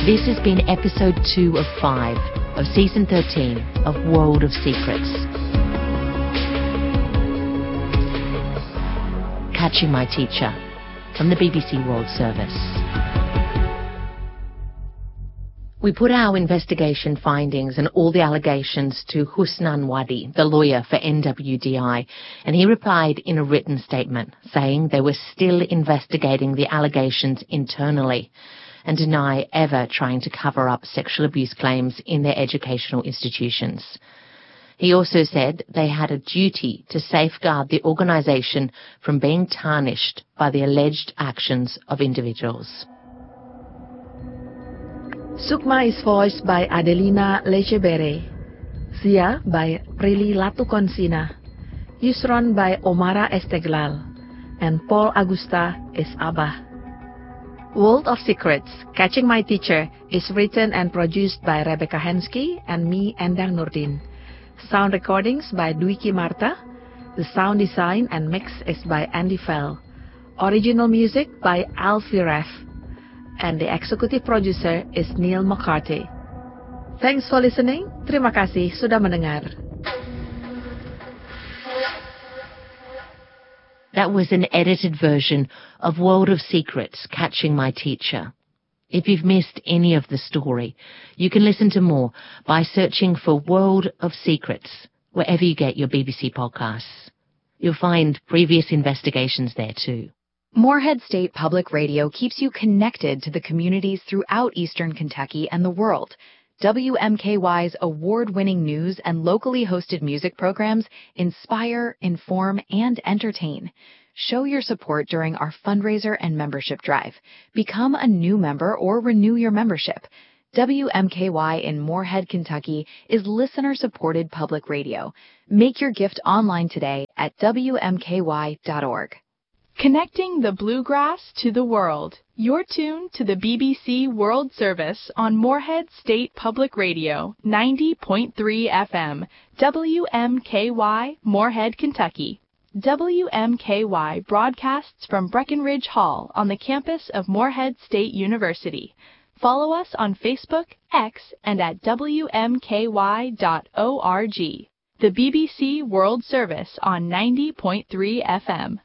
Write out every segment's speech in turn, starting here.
This has been episode 2 of 5 of season 13 of World of Secrets. Catching My Teacher from the BBC World Service. We put our investigation findings and all the allegations to Husnan Wadi, the lawyer for NWDI, and he replied in a written statement saying they were still investigating the allegations internally and deny ever trying to cover up sexual abuse claims in their educational institutions. He also said they had a duty to safeguard the organisation from being tarnished by the alleged actions of individuals. Sukma is voiced by Adelina Lechebere, Zia by Prilly Latukonsina, Yusron by Omara Esteglal, and Paul Agusta is Abah. World of Secrets, Catching My Teacher is written and produced by Rebecca Hensky and me, Endang Nurdin. Sound recordings by Dwiki Marta. The sound design and mix is by Andy Fell. Original music by Alfie Ref. And the executive producer is Neil McCarthy. Thanks for listening. Terima kasih sudah mendengar. That was an edited version of World of Secrets, Catching My Teacher. If you've missed any of the story, you can listen to more by searching for World of Secrets wherever you get your BBC podcasts. You'll find previous investigations there too. Morehead State Public Radio keeps you connected to the communities throughout Eastern Kentucky and the world. WMKY's award-winning news and locally hosted music programs inspire, inform, and entertain. Show your support during our fundraiser and membership drive. Become a new member or renew your membership. WMKY in Morehead, Kentucky is listener-supported public radio. Make your gift online today at WMKY.org. Connecting the bluegrass to the world. You're tuned to the BBC World Service on Morehead State Public Radio, 90.3 FM, WMKY, Morehead, Kentucky. WMKY broadcasts from Breckenridge Hall on the campus of Morehead State University. Follow us on Facebook, X, and at WMKY.org. The BBC World Service on 90.3 FM.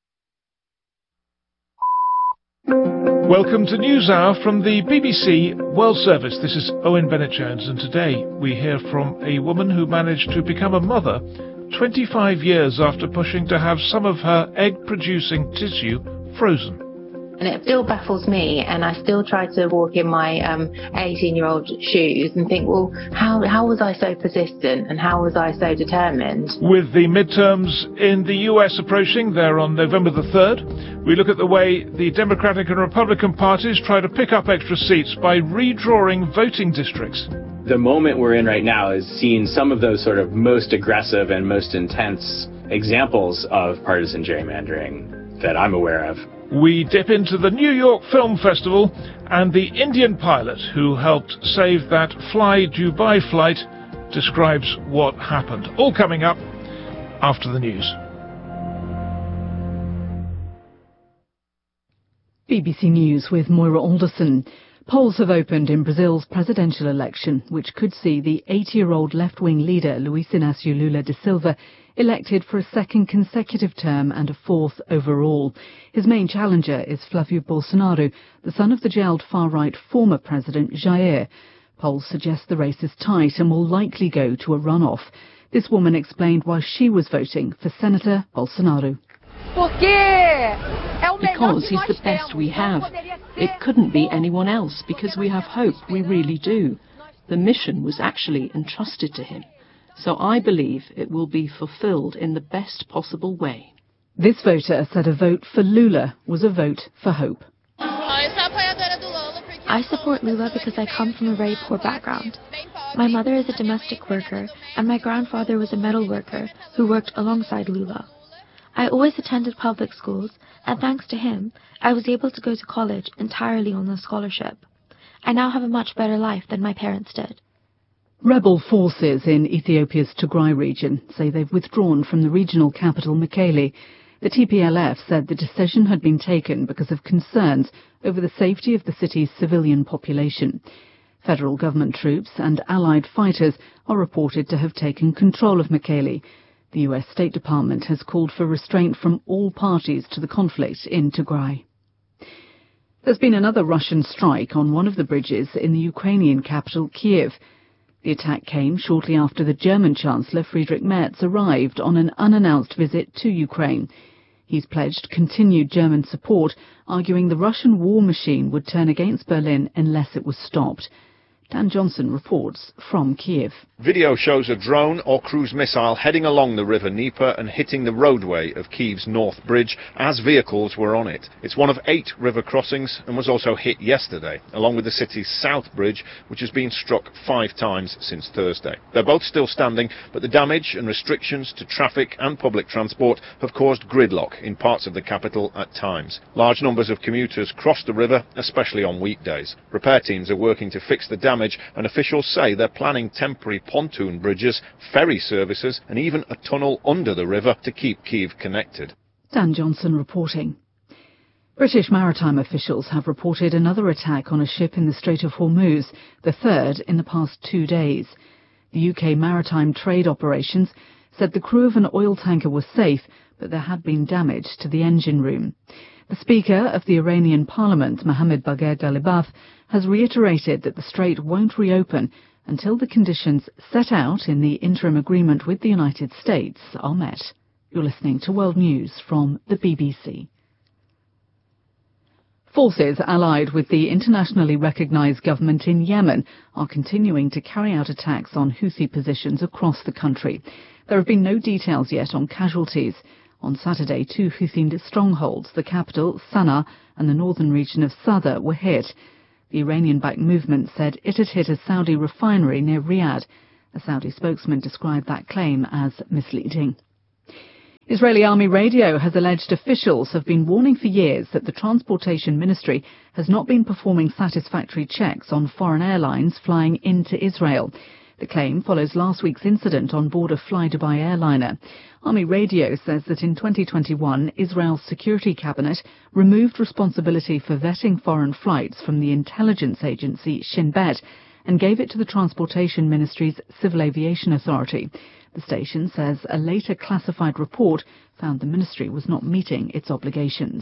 Welcome to NewsHour from the BBC World Service. This is Owen Bennett-Jones, and today we hear from a woman who managed to become a mother 25 years after pushing to have some of her egg-producing tissue frozen. And it still baffles me, and I still try to walk in my 18-year-old shoes and think, well, how was I so persistent and how was I so determined? With the midterms in the US approaching, they're on November the 3rd, we look at the way the Democratic and Republican parties try to pick up extra seats by redrawing voting districts. The moment we're in right now is seeing some of those sort of most aggressive and most intense examples of partisan gerrymandering that I'm aware of. We dip into the New York Film Festival and the Indian pilot who helped save that Fly Dubai flight describes what happened. All coming up after the news. BBC News with Moira Alderson. Polls have opened in Brazil's presidential election, which could see the 80-year-old left-wing leader Luiz Inácio Lula da Silva elected for a second consecutive term and a fourth overall. His main challenger is Flávio Bolsonaro, the son of the jailed far-right former president Jair. Polls suggest the race is tight and will likely go to a runoff. This woman explained why she was voting for Senator Bolsonaro. Because he's the best we have. It couldn't be anyone else because we have hope, we really do. The mission was actually entrusted to him. So I believe it will be fulfilled in the best possible way. This voter said a vote for Lula was a vote for hope. I support Lula because I come from a very poor background. My mother is a domestic worker, and my grandfather was a metal worker who worked alongside Lula. I always attended public schools, and thanks to him, I was able to go to college entirely on a scholarship. I now have a much better life than my parents did. Rebel forces in Ethiopia's Tigray region say they've withdrawn from the regional capital Mekelle. The TPLF said the decision had been taken because of concerns over the safety of the city's civilian population. Federal government troops and allied fighters are reported to have taken control of Mekelle. The US State Department has called for restraint from all parties to the conflict in Tigray. There's been another Russian strike on one of the bridges in the Ukrainian capital, Kiev. The attack came shortly after the German Chancellor Friedrich Merz arrived on an unannounced visit to Ukraine. He's pledged continued German support, arguing the Russian war machine would turn against Berlin unless it was stopped. Dan Johnson reports from Kiev. Video shows a drone or cruise missile heading along the river Dnieper and hitting the roadway of Kiev's North Bridge as vehicles were on it. It's one of 8 river crossings and was also hit yesterday, along with the city's South Bridge, which has been struck 5 times since Thursday. They're both still standing, but the damage and restrictions to traffic and public transport have caused gridlock in parts of the capital at times. Large numbers of commuters cross the river, especially on weekdays. Repair teams are working to fix the damage, and officials say they're planning temporary pontoon bridges, ferry services and even a tunnel under the river to keep Kiev connected. Dan Johnson reporting. British maritime officials have reported another attack on a ship in the Strait of Hormuz, the third in the past 2 days. The UK Maritime Trade Operations said the crew of an oil tanker was safe, but there had been damage to the engine room. The Speaker of the Iranian Parliament, Mohammad Bagher Ghalibaf, has reiterated that the strait won't reopen until the conditions set out in the interim agreement with the United States are met. You're listening to World News from the BBC. Forces allied with the internationally recognised government in Yemen are continuing to carry out attacks on Houthi positions across the country. There have been no details yet on casualties. On Saturday, 2 Houthi strongholds, the capital, Sana'a, and the northern region of Sadr, were hit. The Iranian-backed movement said it had hit a Saudi refinery near Riyadh. A Saudi spokesman described that claim as misleading. Israeli Army radio has alleged officials have been warning for years that the Transportation Ministry has not been performing satisfactory checks on foreign airlines flying into Israel. The claim follows last week's incident on board a Fly Dubai airliner. Army Radio says that in 2021, Israel's security cabinet removed responsibility for vetting foreign flights from the intelligence agency Shin Bet and gave it to the Transportation Ministry's Civil Aviation Authority. The station says a later classified report found the ministry was not meeting its obligations.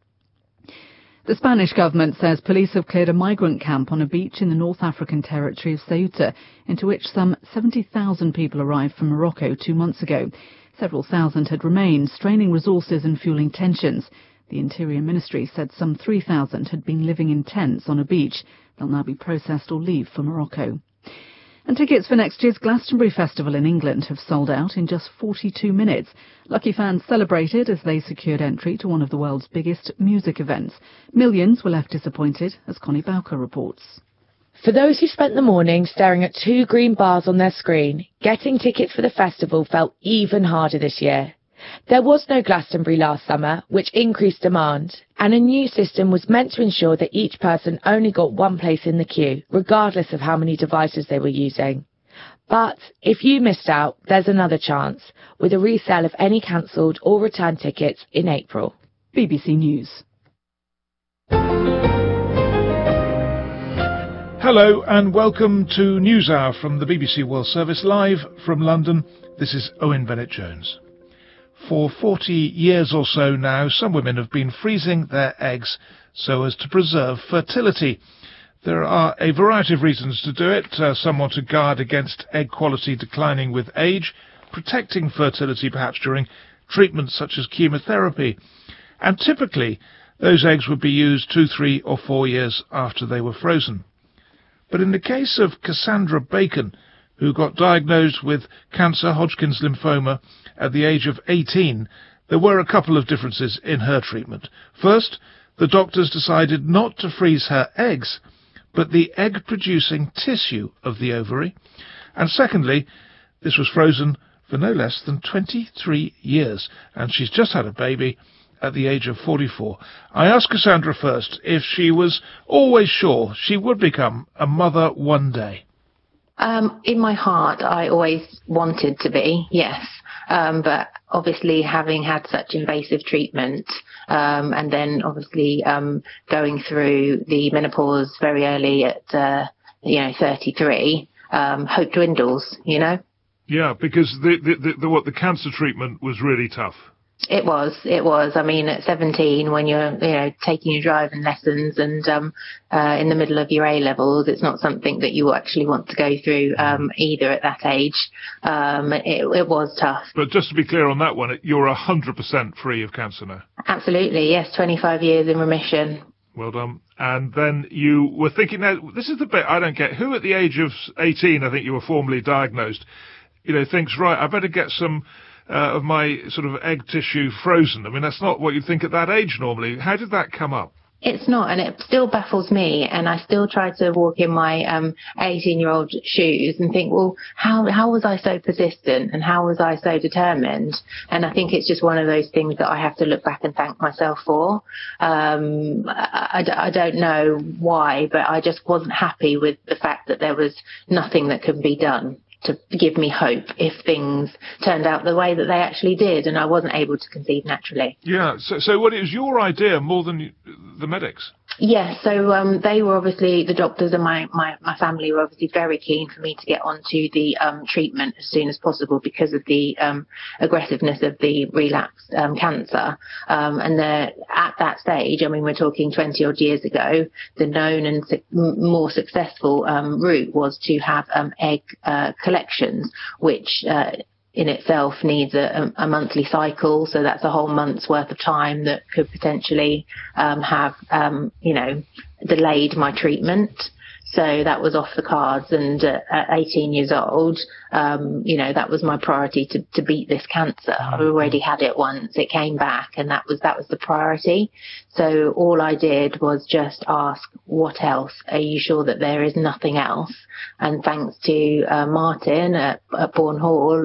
The Spanish government says police have cleared a migrant camp on a beach in the North African territory of Ceuta, into which some 70,000 people arrived from Morocco 2 months ago. Several thousand had remained, straining resources and fueling tensions. The Interior Ministry said some 3,000 had been living in tents on a beach. They'll now be processed or leave for Morocco. And tickets for next year's Glastonbury Festival in England have sold out in just 42 minutes. Lucky fans celebrated as they secured entry to one of the world's biggest music events. Millions were left disappointed, as Connie Bowker reports. For those who spent the morning staring at 2 green bars on their screen, getting tickets for the festival felt even harder this year. There was no Glastonbury last summer, which increased demand, and a new system was meant to ensure that each person only got one place in the queue, regardless of how many devices they were using. But if you missed out, there's another chance, with a resale of any cancelled or returned tickets in April. BBC News. Hello and welcome to NewsHour from the BBC World Service, live from London. This is Owen Bennett-Jones. For 40 years or so now, some women have been freezing their eggs so as to preserve fertility. There are a variety of reasons to do it. Some want to guard against egg quality declining with age, protecting fertility perhaps during treatments such as chemotherapy. And typically, those eggs would be used 2, 3 or 4 years after they were frozen. But in the case of Cassandra Bacon, who got diagnosed with cancer, Hodgkin's lymphoma, at the age of 18, there were a couple of differences in her treatment. First, the doctors decided not to freeze her eggs, but the egg-producing tissue of the ovary. And secondly, this was frozen for no less than 23 years, and she's just had a baby at the age of 44. I asked Cassandra first if she was always sure she would become a mother one day. In my heart, I always wanted to be, yes. But obviously having had such invasive treatment, and then obviously going through the menopause very early at 33, hope dwindles, Yeah, because the cancer treatment was really tough. It was. I mean, at 17, when you're, taking your driving lessons and in the middle of your A levels, it's not something that you actually want to go through either at that age. It was tough. But just to be clear on that one, you're 100% free of cancer now. Absolutely, yes. 25 years in remission. Well done. And then you were thinking, now, this is the bit I don't get. Who at the age of 18, I think you were formally diagnosed, thinks, right, I better get some of my sort of egg tissue frozen. I mean, that's not what you'd think at that age normally. How did that come up? It's not, and it still baffles me, and I still try to walk in my 18-year-old shoes and think, well, how was I so persistent and how was I so determined? And I think it's just one of those things that I have to look back and thank myself for. I don't know why, but I just wasn't happy with the fact that there was nothing that could be done to give me hope if things turned out the way that they actually did and I wasn't able to conceive naturally. Yeah, so what, it was your idea more than the medics? Yes, so they were obviously, the doctors and my family were obviously very keen for me to get onto the treatment as soon as possible because of the aggressiveness of the relapsed cancer. And at that stage, I mean, we're talking 20 odd years ago, the known and more successful route was to have egg collections, which in itself needs a monthly cycle, so that's a whole month's worth of time that could potentially have delayed my treatment. So that was off the cards, and at 18 years old, that was my priority to beat this cancer. I already had it once, it came back, and that was the priority. So all I did was just ask, what else? Are you sure that there is nothing else? And thanks to Martin at Bourne Hall,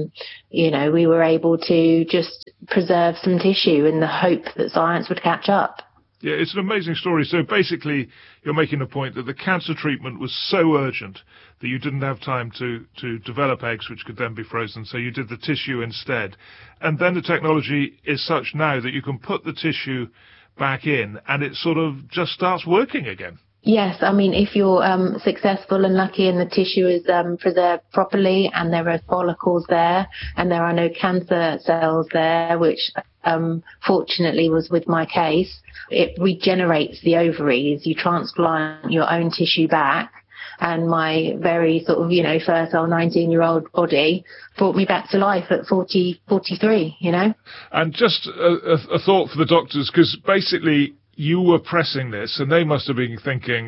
we were able to just preserve some tissue in the hope that science would catch up. Yeah, it's an amazing story. So basically, you're making a point that the cancer treatment was so urgent that you didn't have time to develop eggs, which could then be frozen. So you did the tissue instead. And then the technology is such now that you can put the tissue back in and it sort of just starts working again. Yes, I mean, if you're successful and lucky and the tissue is preserved properly and there are follicles there and there are no cancer cells there, which fortunately was with my case, it regenerates the ovaries. You transplant your own tissue back, and my very sort of, fertile 19-year-old body brought me back to life at 43, And just a thought for the doctors, because basically you were pressing this, and they must have been thinking,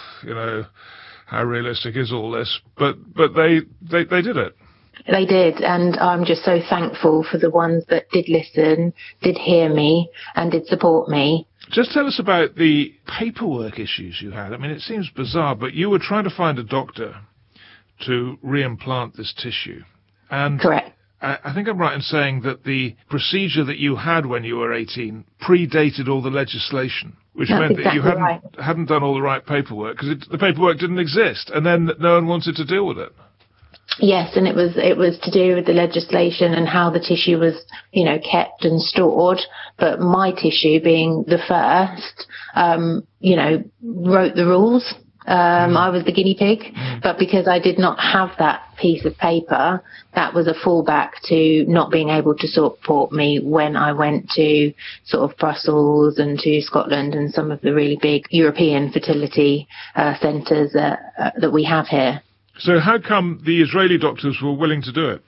how realistic is all this? But they did it. They did, and I'm just so thankful for the ones that did listen, did hear me, and did support me. Just tell us about the paperwork issues you had. I mean, it seems bizarre, but you were trying to find a doctor to reimplant this tissue. And correct. I think I'm right in saying that the procedure that you had when you were 18 predated all the legislation, which meant that you hadn't done all the right paperwork, because the paperwork didn't exist, and then no one wanted to deal with it. Yes, and it was to do with the legislation and how the tissue was, kept and stored. But my tissue, being the first, wrote the rules. I was the guinea pig, but because I did not have that piece of paper, that was a fallback to not being able to support me when I went to sort of Brussels and to Scotland and some of the really big European fertility centres that we have here. So how come the Israeli doctors were willing to do it?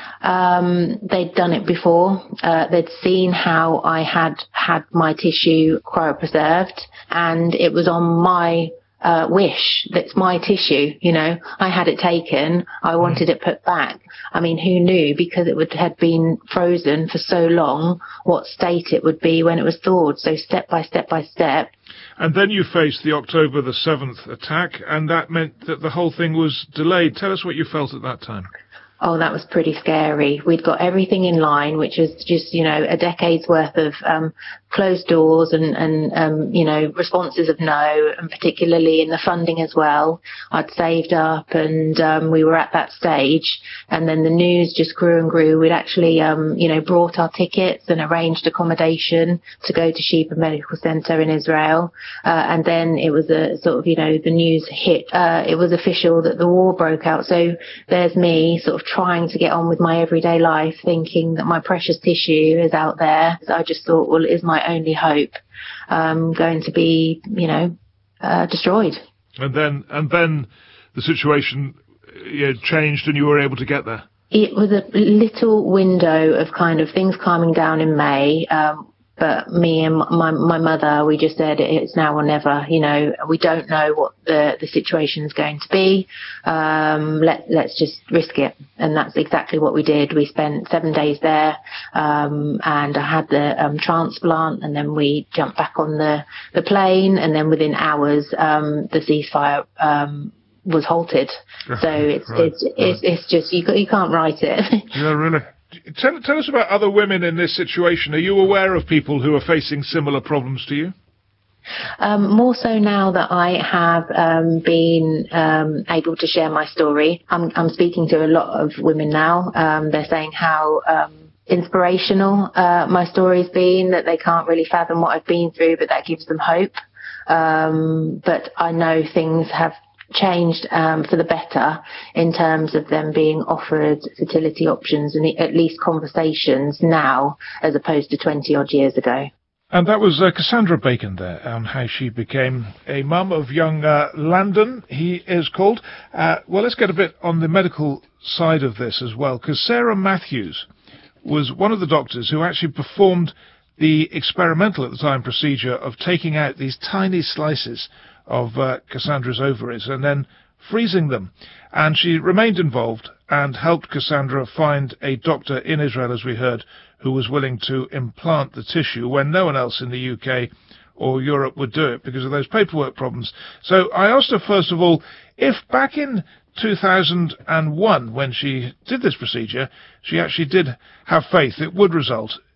They'd done it before. They'd seen how I had my tissue cryopreserved, and it was on my wish. That's my tissue, I had it taken. I wanted it put back. I mean, who knew, because it had been frozen for so long, what state it would be when it was thawed. So step by step by step. And then you faced the October the 7th attack, and that meant that the whole thing was delayed. Tell us what you felt at that time. Oh, that was pretty scary. We'd got everything in line, which was just, a decade's worth of closed doors and responses of no, and particularly in the funding as well. I'd saved up and we were at that stage, and then the news just grew and grew. We'd actually, brought our tickets and arranged accommodation to go to Sheba Medical Center in Israel. And then it was the news hit. It was official that the war broke out. So there's me sort of trying to get on with my everyday life, thinking that my precious tissue is out there. I just thought, well, is my only hope going to be, destroyed? And then the situation changed, and you were able to get there. It was a little window of kind of things calming down in May. But me and my mother, we just said it's now or never. We don't know what the situation is going to be. Let's just risk it. And that's exactly what we did. We spent 7 days there, and I had the transplant, and then we jumped back on the plane, and then within hours, the ceasefire was halted. So it's just you can't write it. Yeah, really. Tell us about other women in this situation. Are you aware of people who are facing similar problems to you? More so now that I have been able to share my story. I'm speaking to a lot of women now. They're saying how inspirational my story's been, that they can't really fathom what I've been through, but that gives them hope. But I know things have changed for the better in terms of them being offered fertility options and at least conversations now as opposed to 20 odd years ago. And that was Cassandra Bacon there on how she became a mum of young Landon, he is called. Well, let's get a bit on the medical side of this as well, because Sarah Matthews was one of the doctors who actually performed the experimental at the time procedure of taking out these tiny slices of Cassandra's ovaries and then freezing them. And she remained involved and helped Cassandra find a doctor in Israel, as we heard, who was willing to implant the tissue when no one else in the UK or Europe would do it because of those paperwork problems. So I asked her, first of all, if back in 2001, when she did this procedure, she actually did have faith it would result